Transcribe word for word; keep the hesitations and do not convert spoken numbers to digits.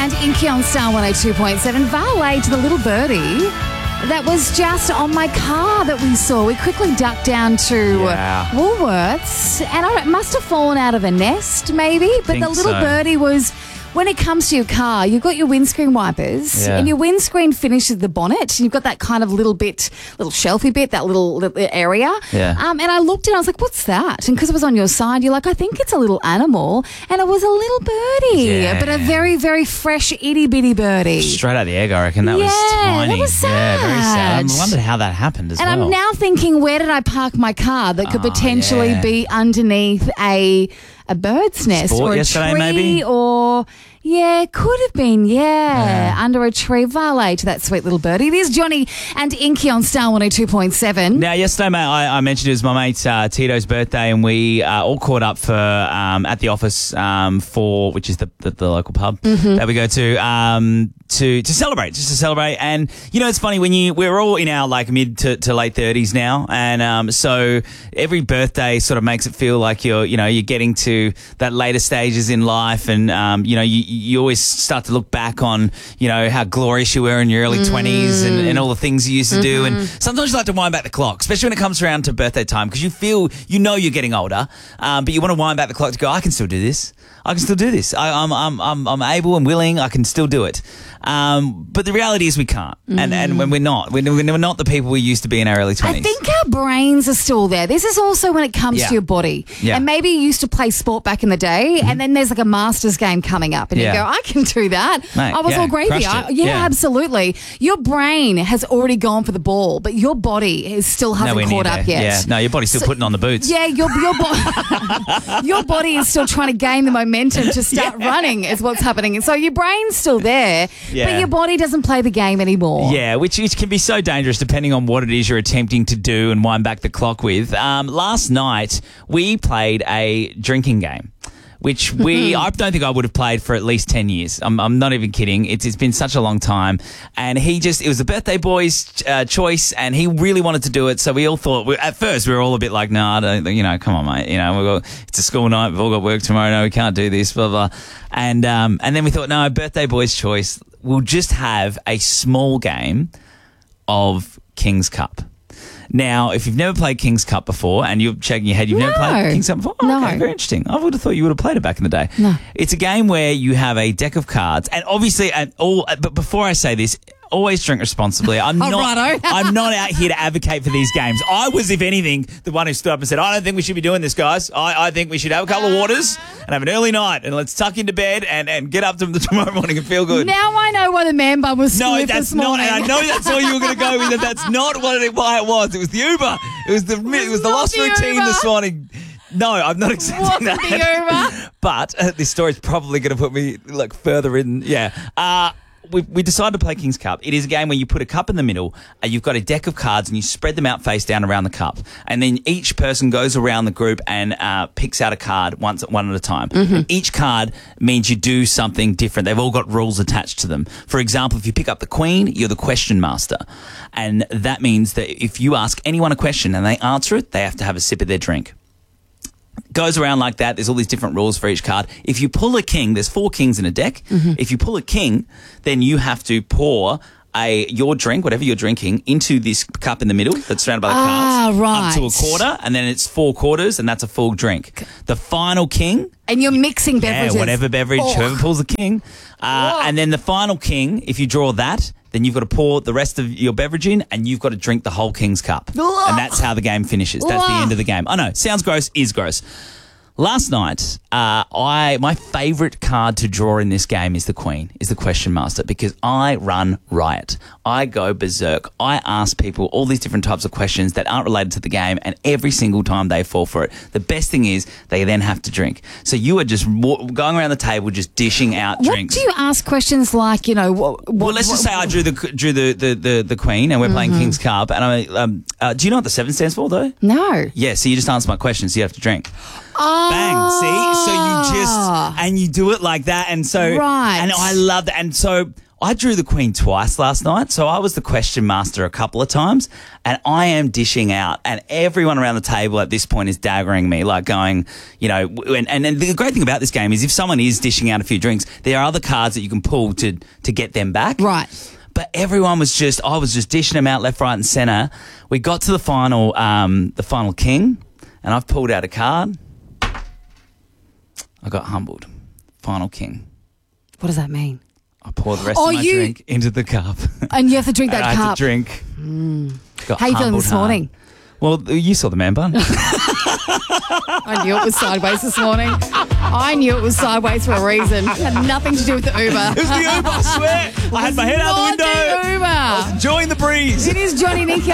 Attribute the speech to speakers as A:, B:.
A: and Inky on Star one oh two point seven. Valet to the little birdie that was just on my car that we saw. We quickly ducked down to
B: Yeah.
A: Woolworths, and I, it must have fallen out of a nest, maybe. But
B: Think
A: the little
B: so.
A: birdie was... When it comes to your car, you've got your windscreen wipers,
B: Yeah.
A: and your windscreen finishes the bonnet, and you've got that kind of little bit, little shelfy bit, that little, little area.
B: Yeah.
A: Um, and I looked and I was like, what's that? And because it was on your side, you're like, I think it's a little animal. And it was a little birdie,
B: Yeah.
A: but a very, very fresh, itty-bitty birdie.
B: Straight out of the egg, I reckon. That was
A: Yeah,
B: tiny.
A: that was
B: Yeah, very sad.
A: sad.
B: I wondered how that happened as
A: And
B: well.
A: I'm now thinking, where did I park my car that could
B: Oh,
A: potentially
B: yeah.
A: be underneath a a bird's nest
B: Sport
A: or a
B: yesterday,
A: tree
B: maybe?
A: or... Yeah, could have been, yeah,
B: Yeah.
A: under a tree. Valet to that sweet little birdie. It is Johnny and Inky on Star one oh two point seven.
B: Now, yesterday, mate, I, I mentioned it was my mate uh, Tito's birthday, and we uh, all caught up for um, at the office um, for, which is the, the, the local pub
A: Mm-hmm.
B: that we go to, um, to to celebrate, just to celebrate. And you know, it's funny when you we're all in our like mid to, to late thirties now, and um, so every birthday sort of makes it feel like you're you know you're getting to that later stages in life, and um, you know you you always start to look back on you know how glorious you were in your early twenties and, and all the things you used to do, and sometimes you like to wind back the clock, especially when it comes around to birthday time, because you feel you know you're getting older, um, but you want to wind back the clock to go, I can still do this. I can still do this. I, I'm, I'm, I'm, I'm able and willing. I can still do it. Um, but the reality is we can't. And, and when we're not, we're, we're not the people we used to be in our early
A: I
B: twenties.
A: think our brains are still there. This is also when it comes
B: Yeah.
A: to your body.
B: Yeah.
A: And maybe you used to play sport back in the day, and then there's like a Masters game coming up, and
B: Yeah.
A: you go, I can do that.
B: Mate,
A: I was
B: yeah,
A: all gravy.
B: crushed
A: I,
B: it.
A: yeah,
B: Yeah.
A: absolutely. Your brain has already gone for the ball, but your body is still hasn't
B: Nowhere near
A: caught up
B: there.
A: yet.
B: Yeah. No, your body's still
A: So-
B: putting on the boots.
A: Yeah, your your, bo- your body is still trying to gain the momentum to start running is what's happening. And so your brain's still there,
B: Yeah.
A: but your body doesn't play the game anymore.
B: Yeah, which, which can be so dangerous depending on what it is you're attempting to do and wind back the clock with. Um, last night, we played a drinking game, which we I don't think I would have played for at least ten years. I'm, I'm not even kidding. It's, it's been such a long time. And he just, it was the birthday boy's uh, choice, and he really wanted to do it. So we all thought, we, at first, we were all a bit like, no, nah, I don't, you know, come on, mate. You know, we've got, it's a school night. We've all got work tomorrow. No, we can't do this, blah, blah. And, um, and then we thought, no, birthday boy's choice. We'll just have a small game of King's Cup. Now, if you've never played King's Cup before and you're shaking your head, you've never
A: No.
B: played King's Cup before? Oh,
A: No.
B: Okay, very interesting. I would have thought you would have played it back in the day.
A: No.
B: It's a game where you have a deck of cards, and obviously, and all. But before I say this, always drink responsibly. I'm
A: Oh,
B: not.
A: righto.
B: I'm not out here to advocate for these games. I was, if anything, the one who stood up and said, "I don't think we should be doing this, guys. I, I think we should have a couple of waters and have an early night, and let's tuck into bed and, and get up to the tomorrow morning and feel good."
A: Now I know why the man bum was
B: No,
A: split
B: that's
A: this
B: not,
A: morning.
B: and I know that's all you were going to go with. That that's not what it, why it was. It was the Uber. It was the it was the
A: not
B: lost
A: the
B: routine
A: Uber.
B: this morning. No, I'm not accepting
A: Wasn't
B: that.
A: the Uber.
B: But uh, this story's probably going to put me like further in. Yeah. Uh, we, we decided to play King's Cup. It is a game where you put a cup in the middle, and you've got a deck of cards, and you spread them out face down around the cup, and then each person goes around the group and uh, picks out a card once one at a time. And each card means you do something different. They've all got rules attached to them. For example, if you pick up the Queen, you're the question master, and that means that if you ask anyone a question and they answer it, they have to have a sip of their drink. Goes around like that. There's all these different rules for each card. If you pull a king, there's four kings in a deck. If you pull a king, then you have to pour a your drink, whatever you're drinking, into this cup in the middle that's surrounded by the
A: Ah,
B: cards.
A: right.
B: Up to a quarter, and then it's four quarters, and that's a full drink. The final king,
A: And you're mixing beverages.
B: yeah, whatever beverage,
A: Oh.
B: whoever pulls the king. Uh,
A: Whoa.
B: and then the final king, if you draw that, then you've got to pour the rest of your beverage in, and you've got to drink the whole king's cup.
A: Ugh.
B: And that's how the game finishes. That's the
A: Ugh.
B: end of the game. I know, sounds gross, is gross. Last night, uh, I my favourite card to draw in this game is the Queen, is the Question Master, because I run riot. I go berserk. I ask people all these different types of questions that aren't related to the game, and every single time they fall for it. The best thing is they then have to drink. So you are just wa- going around the table just dishing out
A: What
B: drinks.
A: do you ask questions like, you know, what, what,
B: Well, let's just say I drew the drew the, the, the, the Queen, and we're playing King's Cup. And I um, uh, do you know what the seven stands for, though?
A: No.
B: Yeah, so you just answer my questions, so you have to drink.
A: Oh.
B: Bang, see? So you just, and you do it like that. And so,
A: Right.
B: and I love that. And so I drew the queen twice last night, so I was the question master a couple of times, and I am dishing out, and everyone around the table at this point is daggering me, like going, you know, and, and, and the great thing about this game is if someone is dishing out a few drinks, there are other cards that you can pull to to get them back.
A: Right.
B: But everyone was just, I was just dishing them out left, right, and centre. We got to the final, um, the final king, and I've pulled out a card. I got humbled. Final king.
A: What does that mean?
B: I pour the rest
A: Oh,
B: of my
A: you-
B: drink into the cup.
A: And you have to drink
B: And
A: that
B: I
A: cup.
B: had to drink.
A: Mm.
B: Got
A: How you feeling
B: humbled
A: this
B: hard.
A: morning?
B: Well, you saw the man bun.
A: I knew it was sideways this morning. I knew it was sideways for a reason. It had nothing to do with the Uber.
B: It was the Uber, I swear. I had my head out the
A: Not
B: window.
A: the Uber.
B: Enjoying the breeze.
A: It is Johnny Nico.